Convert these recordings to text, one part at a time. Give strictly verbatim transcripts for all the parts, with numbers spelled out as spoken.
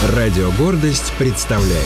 Радио «Гордость» представляет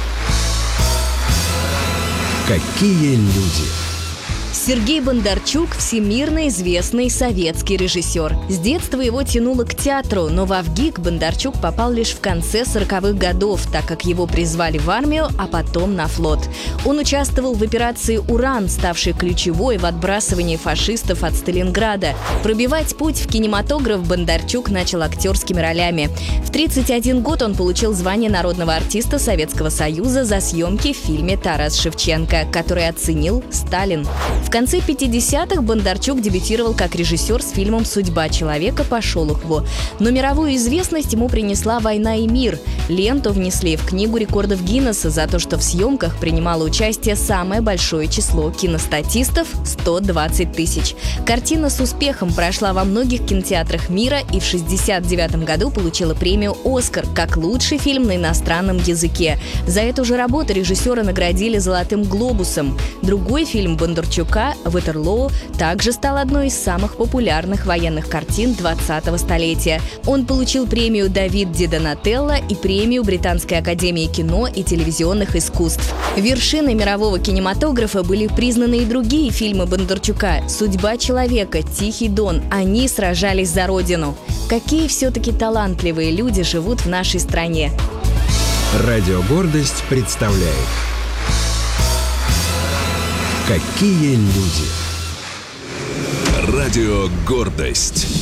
«Какие люди». Сергей Бондарчук – всемирно известный советский режиссер. С детства его тянуло к театру, но во ВГИК Бондарчук попал лишь в конце сороковых годов, так как его призвали в армию, а потом на флот. Он участвовал в операции «Уран», ставшей ключевой в отбрасывании фашистов от Сталинграда. Пробивать путь в кинематограф Бондарчук начал актерскими ролями. В тридцать один год он получил звание народного артиста Советского Союза за съемки в фильме «Тарас Шевченко», который оценил Сталин. В конце пятидесятых Бондарчук дебютировал как режиссер с фильмом «Судьба человека» по Шолохову. Но мировую известность ему принесла «Война и мир». Ленту внесли в Книгу рекордов Гиннесса за то, что в съемках принимало участие самое большое число киностатистов – сто двадцать тысяч. Картина с успехом прошла во многих кинотеатрах мира и в шестьдесят девятом году получила премию «Оскар» как лучший фильм на иностранном языке. За эту же работу режиссера наградили «Золотым глобусом». Другой фильм Бондарчука «Ватерлоо» также стал одной из самых популярных военных картин двадцатого столетия. Он получил премию Давид Ди Донателло и премию Британской академии кино и телевизионных искусств. Вершиной мирового кинематографа были признаны и другие фильмы Бондарчука: «Судьба человека», «Тихий дон». Они сражались за родину. Какие все-таки талантливые люди живут в нашей стране. Радио «Гордость» представляет «Какие люди». Радио «Гордость».